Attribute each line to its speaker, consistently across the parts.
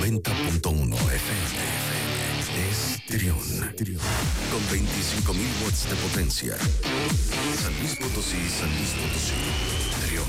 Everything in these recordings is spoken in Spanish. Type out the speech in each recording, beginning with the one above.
Speaker 1: 90.1 FM. Es Trión. Con 25,000 watts de potencia. San Luis Potosí, Trión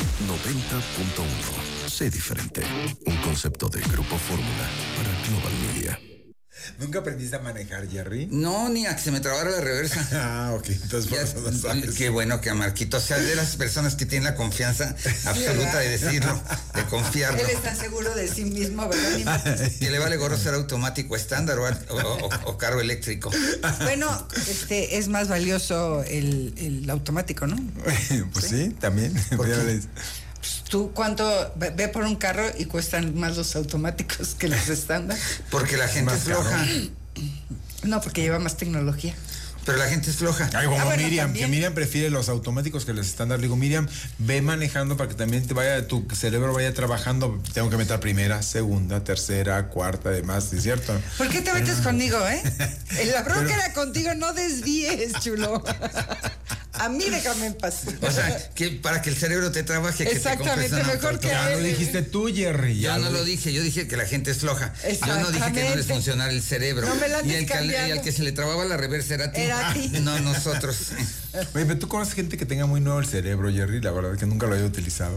Speaker 1: 90.1. Sé diferente. Un concepto de Grupo Fórmula para Global Media.
Speaker 2: ¿Nunca aprendiste a manejar, Jerry?
Speaker 3: No, ni a que se me trabara la reversa.
Speaker 2: Ah, ok, entonces por eso no sabes.
Speaker 3: Qué bueno que a Marquito, o sea, de las personas que tienen la confianza absoluta de decirlo, de confiarlo.
Speaker 4: Él está seguro de sí mismo, ¿verdad?
Speaker 3: Que le vale gorro ser automático estándar o carro eléctrico.
Speaker 4: Bueno, es más valioso el automático, ¿no?
Speaker 2: Pues sí, también.
Speaker 4: ¿Tú cuánto ve por un carro y cuestan más los automáticos que los estándar?
Speaker 3: Porque la gente es floja.
Speaker 4: No, porque lleva más tecnología.
Speaker 3: Pero la gente es floja.
Speaker 2: Ay, como
Speaker 4: bueno,
Speaker 2: Miriam,
Speaker 4: también.
Speaker 2: que Miriam prefiere los automáticos que los estándar. Le digo, Miriam, ve manejando para que también tu cerebro vaya trabajando. Tengo que meter primera, segunda, tercera, cuarta, además, ¿es cierto?
Speaker 4: ¿Por qué te metes conmigo, La bronca era contigo, no desvíes, chulo. A mí déjame en paz.
Speaker 3: O sea, que para que el cerebro te trabaje, que
Speaker 4: exactamente,
Speaker 3: te
Speaker 4: mejor que
Speaker 2: Ya
Speaker 4: a
Speaker 2: lo
Speaker 4: él.
Speaker 2: dijiste tú, Jerry.
Speaker 3: Yo no lo dije, yo dije que la gente es floja. Yo no dije que no les
Speaker 4: Exactamente.
Speaker 3: funcionara el cerebro.
Speaker 4: No me la andes
Speaker 3: y
Speaker 4: cambiando.
Speaker 3: al que se le trababa la reversa era a ti.
Speaker 4: Era a ti.
Speaker 3: No nosotros.
Speaker 2: Oye, pero tú conoces gente que tenga muy nuevo el cerebro, Jerry, la verdad que nunca lo haya utilizado.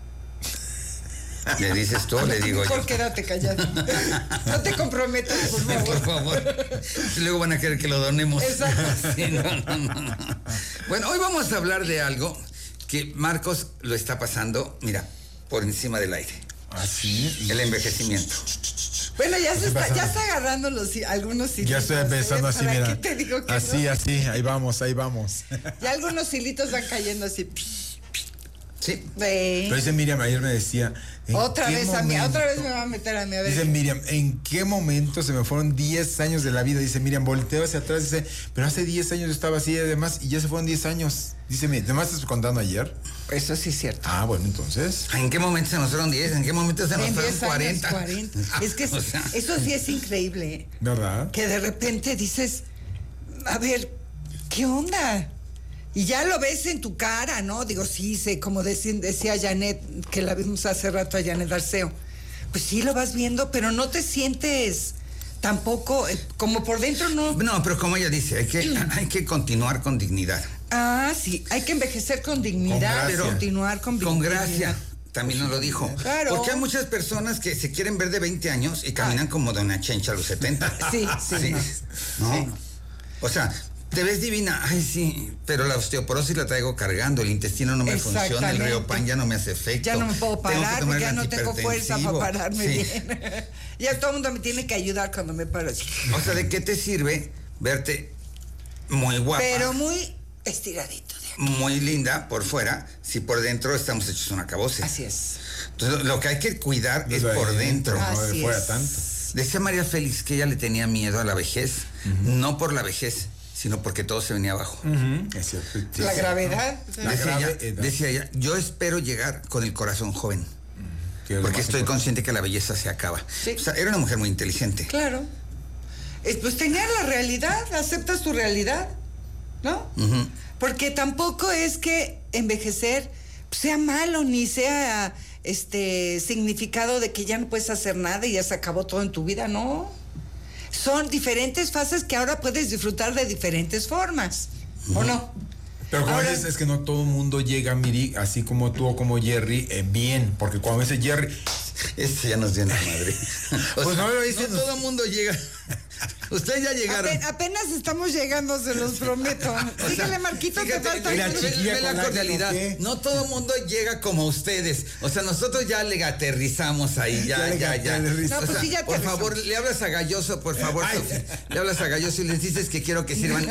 Speaker 3: ¿Le dices tú o le digo yo?
Speaker 4: Mejor quédate callado. No te comprometas, por favor.
Speaker 3: Por favor. Luego van a querer que lo donemos.
Speaker 4: Exacto.
Speaker 3: Sí, no. Bueno, hoy vamos a hablar de algo que Marcos lo está pasando, mira, por encima del aire.
Speaker 2: ¿Ah, sí?
Speaker 3: El envejecimiento.
Speaker 4: Bueno, ya está agarrando algunos hilitos.
Speaker 2: Ya estoy empezando así,
Speaker 4: ¿Para
Speaker 2: mira.
Speaker 4: qué te digo que
Speaker 2: así,
Speaker 4: no?
Speaker 2: así, ahí vamos.
Speaker 4: Ya algunos hilitos van cayendo así.
Speaker 3: Sí.
Speaker 2: Pero dice Miriam, ayer me decía...
Speaker 4: Otra vez me va a meter a mí, a ver.
Speaker 2: Dice Miriam, ¿en qué momento se me fueron 10 años de la vida? Dice Miriam, volteo hacia atrás, dice, pero hace 10 años yo estaba así además y ya se fueron 10 años. Dice, ¿además estás contando ayer?
Speaker 4: Eso sí es cierto.
Speaker 2: Ah, bueno, entonces...
Speaker 3: ¿En qué momento se nos fueron 10? ¿En qué momento se nos
Speaker 4: En
Speaker 3: fueron
Speaker 4: 10
Speaker 3: 40?
Speaker 4: años, 40. Es que
Speaker 3: O sea,
Speaker 4: eso sí es increíble.
Speaker 2: ¿Verdad?
Speaker 4: Que de repente dices, a ver, ¿qué onda? Y ya lo ves en tu cara, ¿no? Digo, sí, como decía Janet, que la vimos hace rato a Janet Arceo. Pues sí, lo vas viendo, pero no te sientes tampoco, como por dentro no.
Speaker 3: No, pero como ella dice, hay que continuar con dignidad.
Speaker 4: Ah, sí, hay que envejecer con dignidad,
Speaker 2: Con gracia.
Speaker 4: continuar con
Speaker 3: Con
Speaker 4: dignidad.
Speaker 3: gracia. También nos lo dijo.
Speaker 4: Claro.
Speaker 3: Porque hay muchas personas que se quieren ver de 20 años y caminan como Doña Chencha a los 70.
Speaker 4: Sí.
Speaker 3: ¿No?
Speaker 4: Sí.
Speaker 3: O sea, te ves divina, ay sí, pero la osteoporosis la traigo cargando, el intestino no me funciona, el riopan ya no me hace efecto.
Speaker 4: Ya no me puedo parar porque ya no tengo fuerza para
Speaker 3: antihipertensivo.
Speaker 4: pararme
Speaker 3: Sí.
Speaker 4: bien. Ya todo el mundo me tiene que ayudar cuando me paro así.
Speaker 3: O sea, ¿de qué te sirve verte muy guapa?
Speaker 4: Pero muy estiradito.
Speaker 3: Muy linda por fuera, si por dentro estamos hechos un acabose.
Speaker 4: Así es.
Speaker 3: Entonces, lo que hay que cuidar es por dentro.
Speaker 2: No de
Speaker 4: Así
Speaker 2: fuera
Speaker 4: es.
Speaker 2: tanto.
Speaker 3: Decía María Félix que ella le tenía miedo a la vejez, no por la vejez, sino porque todo se venía abajo.
Speaker 2: Es cierto. Sí,
Speaker 4: La
Speaker 2: sí.
Speaker 4: gravedad.
Speaker 3: Decía ella, yo espero llegar con el corazón joven,
Speaker 2: Que es lo
Speaker 3: porque
Speaker 2: más
Speaker 3: estoy
Speaker 2: importante.
Speaker 3: consciente que la belleza se acaba.
Speaker 4: Sí.
Speaker 3: O sea, era una mujer muy inteligente.
Speaker 4: Claro. Pues tenía la realidad, aceptas tu realidad, ¿no?
Speaker 3: Ujú.
Speaker 4: Porque tampoco es que envejecer sea malo ni sea significado de que ya no puedes hacer nada y ya se acabó todo en tu vida, no. Son diferentes fases que ahora puedes disfrutar de diferentes formas, ¿o no?
Speaker 2: Pero como
Speaker 4: Ahora-
Speaker 2: dices, es que no todo el mundo llega, Miri, así como tú o como Jerry, bien. Porque cuando dice Jerry,
Speaker 3: Este ya nos dio en la madre. O
Speaker 2: Pues
Speaker 3: sea,
Speaker 2: no lo dicen.
Speaker 3: todo el mundo llega. Ustedes ya llegaron.
Speaker 4: Apenas estamos llegando, se los prometo.
Speaker 3: O sea,
Speaker 4: Dígale, Marquito, te
Speaker 3: fíjate,
Speaker 4: falta.
Speaker 2: mira,
Speaker 3: ve
Speaker 2: chiquilla
Speaker 3: la
Speaker 2: con la
Speaker 3: cordialidad.
Speaker 2: que no, ¿qué?
Speaker 3: No todo el mundo llega como ustedes. O sea, nosotros ya le aterrizamos ahí, ya.
Speaker 4: No, pues sí, ya
Speaker 3: Por
Speaker 4: aterrizamos.
Speaker 3: favor, le hablas a Galloso, por favor,
Speaker 2: Ay.
Speaker 3: Sofía. Le hablas a Galloso y les dices que quiero que sirvan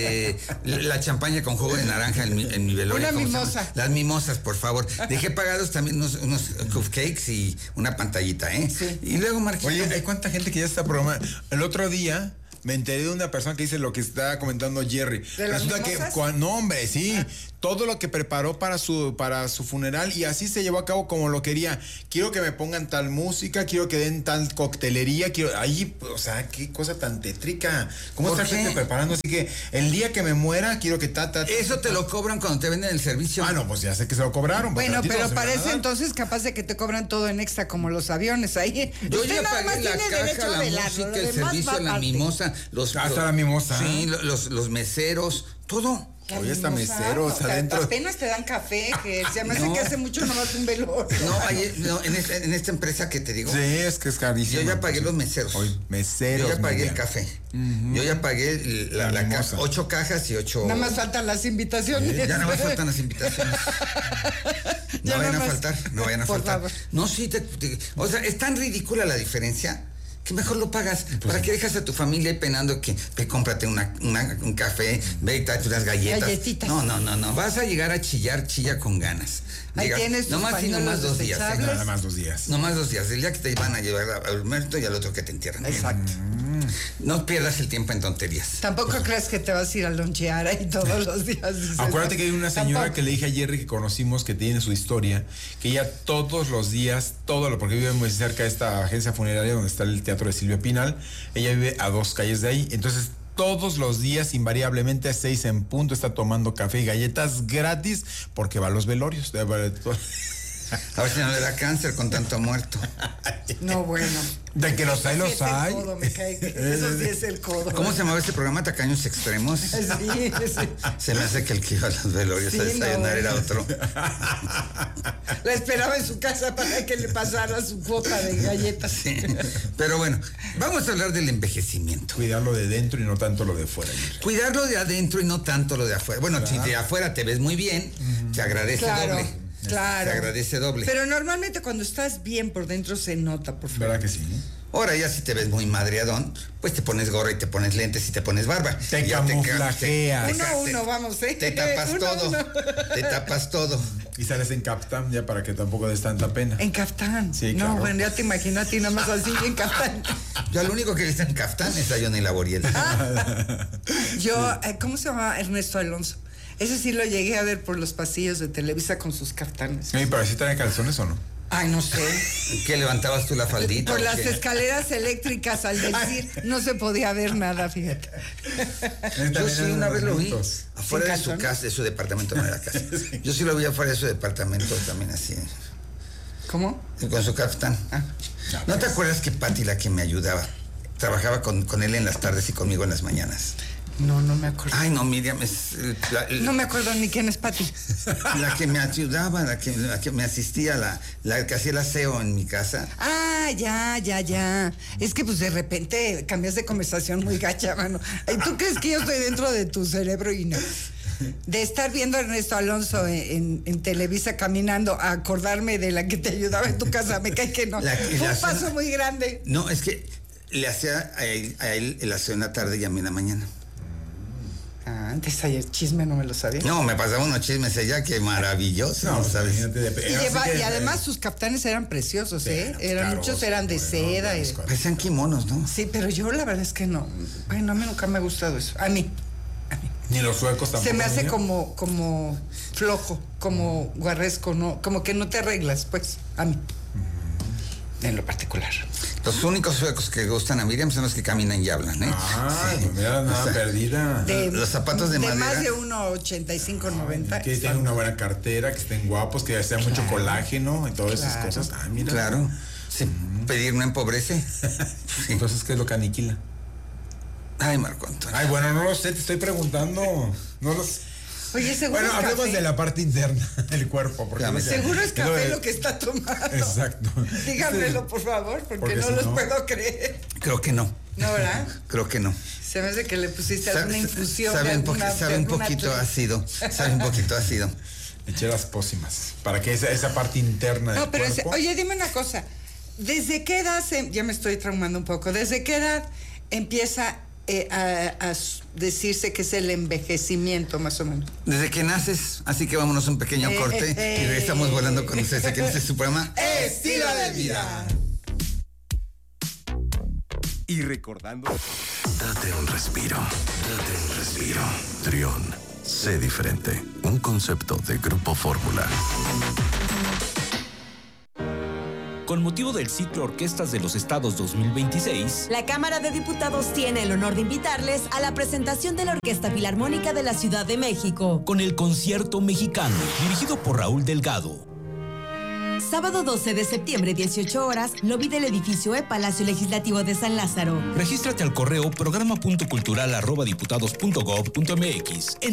Speaker 3: la champaña con jugo de naranja en mi velorio.
Speaker 4: Una
Speaker 3: ¿Cómo se llama?
Speaker 4: mimosa.
Speaker 3: Las mimosas, por favor. Dejé pagados también unos cupcakes y una pantallita, ¿eh?
Speaker 4: Sí.
Speaker 3: Y luego, Marquito.
Speaker 2: oye, hay cuánta gente que ya está programada. El otro día me enteré de una persona que dice lo que está comentando Jerry.
Speaker 4: ¿De las
Speaker 2: Resulta que,
Speaker 4: mimosas?
Speaker 2: no, hombre, sí. Todo lo que preparó para su funeral y así se llevó a cabo como lo quería. Quiero que me pongan tal música, quiero que den tal coctelería, ahí, o sea, qué cosa tan tétrica. ¿Cómo
Speaker 3: ¿Por
Speaker 2: estás
Speaker 3: qué?
Speaker 2: preparando? Así que el día que me muera, quiero que
Speaker 3: Eso te lo cobran cuando te venden el servicio.
Speaker 2: Ah, no, pues ya sé que se lo cobraron.
Speaker 4: Bueno,
Speaker 2: porque a ti
Speaker 4: pero
Speaker 2: no se me van a
Speaker 4: parece
Speaker 2: dar.
Speaker 4: entonces capaz de que te cobran todo en extra como los aviones ahí.
Speaker 3: Yo
Speaker 4: Usted
Speaker 3: ya
Speaker 4: nada más
Speaker 3: pagué la
Speaker 4: tiene derecho
Speaker 3: caja,
Speaker 4: a
Speaker 3: la
Speaker 4: velarlo,
Speaker 3: música,
Speaker 4: lo
Speaker 3: el
Speaker 4: demás
Speaker 3: servicio,
Speaker 4: va
Speaker 3: la
Speaker 4: aparte.
Speaker 3: mimosa,
Speaker 2: Hasta la mimosa.
Speaker 3: Sí, los meseros, todo.
Speaker 4: La
Speaker 2: Oye, está
Speaker 4: mimosa,
Speaker 2: meseros
Speaker 4: o sea,
Speaker 2: adentro.
Speaker 4: apenas te dan café, que se me hace
Speaker 3: No.
Speaker 4: que hace mucho nomás un velorio.
Speaker 3: No, en esta empresa que te digo,
Speaker 2: Sí, es que es carísimo.
Speaker 3: yo ya pagué los meseros.
Speaker 2: Oye, meseros.
Speaker 3: Yo ya pagué el
Speaker 2: Miriam.
Speaker 3: café. Yo ya pagué la
Speaker 2: mimosa.
Speaker 3: caja, 8 cajas y 8.
Speaker 4: Nada más faltan las invitaciones.
Speaker 3: Ya nada más faltan las invitaciones.
Speaker 4: Ya
Speaker 3: No vayan a
Speaker 4: nada más.
Speaker 3: faltar, no vayan a
Speaker 4: Por
Speaker 3: faltar.
Speaker 4: favor.
Speaker 3: No, sí, o sea, es tan ridícula la diferencia que mejor lo pagas. ¿Para qué dejas a tu familia ahí penando que cómprate un café, ve y tráete unas galletas?
Speaker 4: Galletitas.
Speaker 3: No. Vas a llegar a chilla con ganas.
Speaker 4: Ahí
Speaker 3: Llegas-
Speaker 4: tienes tus
Speaker 3: nomás y
Speaker 4: pañuelos
Speaker 3: nomás 2 días.
Speaker 4: desechables.
Speaker 2: Nada más 2 días.
Speaker 3: Nomás 2 días. El día que te van a llevar al muerto y al otro que te entierran.
Speaker 4: Exacto.
Speaker 3: No pierdas el tiempo en tonterías.
Speaker 4: Tampoco creas que te vas a ir a lonchear ahí todos los días. dices,
Speaker 2: Acuérdate que hay una señora
Speaker 4: tampoco.
Speaker 2: que le dije a Jerry que conocimos que tiene su historia, que ella todos los días, porque vive muy cerca de esta agencia funeraria donde está el teatro de Silvia Pinal, ella vive a 2 calles de ahí, entonces todos los días, invariablemente a 6 en punto, está tomando café y galletas gratis porque va a los velorios.
Speaker 3: A ver si no le da cáncer con tanto muerto.
Speaker 4: No, bueno.
Speaker 2: De que los hay,
Speaker 4: Eso
Speaker 2: los
Speaker 4: sí es el
Speaker 2: hay.
Speaker 4: codo, me cae que eso sí es el codo.
Speaker 3: ¿Cómo se llamaba este programa? Tacaños Extremos.
Speaker 4: Sí, sí.
Speaker 3: Se me hace que el que iba a los velorios
Speaker 4: Sí,
Speaker 3: a desayunar
Speaker 4: no.
Speaker 3: era otro.
Speaker 4: La esperaba en su casa para que le pasara su cuota de galletas.
Speaker 3: Sí. Pero bueno, vamos a hablar del envejecimiento.
Speaker 2: Cuidarlo de dentro y no tanto lo de fuera. Jerry.
Speaker 3: Cuidarlo de adentro y no tanto lo de afuera. Bueno, si de afuera te ves muy bien, te agradece
Speaker 4: Claro,
Speaker 3: doble.
Speaker 4: claro.
Speaker 3: Te agradece doble.
Speaker 4: Pero normalmente cuando estás bien por dentro se nota, por favor.
Speaker 2: ¿Verdad que sí?
Speaker 3: Ahora ya si te ves muy madreadón, pues te pones gorra y te pones lentes y te pones barba.
Speaker 2: Te
Speaker 3: Y ya
Speaker 2: camuflajeas.
Speaker 3: te-
Speaker 4: Uno a uno, vamos, ¿eh?
Speaker 3: Te tapas
Speaker 4: Uno a
Speaker 3: todo.
Speaker 4: uno.
Speaker 3: Te tapas todo.
Speaker 2: Y sales en Captam ya para que tampoco des tanta pena.
Speaker 4: En caftán.
Speaker 2: Sí,
Speaker 4: No,
Speaker 2: claro.
Speaker 4: bueno, ya te imagino a ti nomás así en caftán.
Speaker 3: Yo al único que he visto en caftán es a Johnny Laboriel.
Speaker 4: Yo, ¿cómo se llama? Ernesto Alonso. Ese sí lo llegué a ver por los pasillos de Televisa con sus kaftanes.
Speaker 2: Sí, pero si trae calzones o no.
Speaker 4: Ay, no sé.
Speaker 3: ¿Qué levantabas tú la faldita?
Speaker 4: Por
Speaker 3: o
Speaker 4: las
Speaker 3: qué?
Speaker 4: escaleras eléctricas al decir no se podía ver nada, fíjate.
Speaker 3: Yo sí una vez lo vi
Speaker 2: Minutos.
Speaker 3: afuera de su
Speaker 4: calzones?
Speaker 3: casa, de su departamento, no era casa. Yo sí lo vi afuera de su departamento también así,
Speaker 4: ¿Cómo?
Speaker 3: con su caftán. ¿No te acuerdas que Patti, la que me ayudaba, trabajaba con él en las tardes y conmigo en las mañanas?
Speaker 4: No, no me acuerdo.
Speaker 3: Ay, no, Miriam, es
Speaker 4: No me acuerdo ni quién es Pati.
Speaker 3: la que me ayudaba, la que me asistía, la que hacía el aseo en mi casa.
Speaker 4: Ah, ya. Es que pues de repente cambias de conversación muy gacha, mano. Ay, ¿tú crees que yo estoy dentro de tu cerebro y no? De estar viendo a Ernesto Alonso en Televisa caminando a acordarme de la que te ayudaba en tu casa, me cae que no.
Speaker 3: La que
Speaker 4: Fue
Speaker 3: le
Speaker 4: un
Speaker 3: hacía-
Speaker 4: paso muy grande.
Speaker 3: No, es que le hacía a él el aseo en la tarde y a mí en la mañana.
Speaker 4: Ah, antes ayer chisme no me lo sabía.
Speaker 3: No, me pasaba unos chismes ella que maravilloso,
Speaker 2: No,
Speaker 3: ¿sabes?
Speaker 2: imagínate.
Speaker 4: Y además sus kaftanes eran preciosos, ¿eh? Muchos eran de seda.
Speaker 3: Parecían kimonos, ¿no?
Speaker 4: Sí, pero yo la verdad es que no. Bueno, a mí nunca me ha gustado eso. A mí.
Speaker 2: Ni los suecos tampoco.
Speaker 4: Se me hace
Speaker 2: Miriam.
Speaker 4: como flojo, como guarresco, ¿no? Como que no te arreglas, pues, a mí. En lo particular.
Speaker 3: Los únicos suecos que gustan a Miriam son los que caminan y hablan, ¿eh?
Speaker 2: Ah,
Speaker 3: Sí.
Speaker 2: pues mira, nada
Speaker 3: O sea,
Speaker 2: perdida.
Speaker 3: Los zapatos de madera.
Speaker 4: más de 1,85, 90.
Speaker 2: Que tengan una buena cartera, que estén guapos, que sea mucho colágeno y todas esas
Speaker 4: Claro.
Speaker 2: cosas. Ah, mira.
Speaker 3: Claro. Sí, pedir no empobrece. Sí.
Speaker 2: Entonces, ¿qué es lo que aniquila?
Speaker 3: Ay, Marco Antonio.
Speaker 2: Ay, bueno, no lo sé, te estoy preguntando. No los.
Speaker 4: Oye, seguro
Speaker 2: Bueno,
Speaker 4: es
Speaker 2: hablemos
Speaker 4: café.
Speaker 2: de la parte interna del cuerpo. Porque
Speaker 3: Dígame.
Speaker 2: no sé.
Speaker 4: Seguro es café
Speaker 2: de-
Speaker 4: lo que está tomando.
Speaker 2: Exacto.
Speaker 4: Díganmelo, por favor, porque
Speaker 2: Porque
Speaker 4: no
Speaker 2: si
Speaker 4: los
Speaker 2: no-
Speaker 4: puedo creer.
Speaker 3: Creo que no.
Speaker 4: ¿No, verdad?
Speaker 3: Creo que no.
Speaker 4: Se me hace que le pusiste alguna infusión.
Speaker 3: Sabe
Speaker 4: de
Speaker 3: un,
Speaker 4: alguna-
Speaker 3: sabe
Speaker 4: de
Speaker 3: un
Speaker 4: alguna
Speaker 3: poquito
Speaker 4: tra-
Speaker 3: ácido. Sabe un poquito ácido.
Speaker 2: Eché las pócimas. Para que esa parte interna del
Speaker 4: No, pero
Speaker 2: cuerpo.
Speaker 4: oye, dime una cosa. ¿Desde qué edad ya me estoy traumando un poco? ¿Desde qué edad empieza a decirse que es el envejecimiento, más o menos?
Speaker 3: Desde que naces, así que vámonos a un pequeño corte y regresamos volando con ustedes aquí en este su programa.
Speaker 4: ¡Estilo de vida!
Speaker 5: Y recordando...
Speaker 1: Date un respiro. Date un respiro. Trión. Sé diferente. Un concepto de Grupo Fórmula.
Speaker 6: Con motivo del ciclo Orquestas de los Estados 2026,
Speaker 7: la Cámara de Diputados tiene el honor de invitarles a la presentación de la Orquesta Filarmónica de la Ciudad de México,
Speaker 6: con el Concierto Mexicano, dirigido por Raúl Delgado.
Speaker 7: Sábado 12 de septiembre, 18 horas, lobby del edificio Palacio Legislativo de San Lázaro.
Speaker 6: Regístrate al correo programa.cultural@diputados.gov.mx.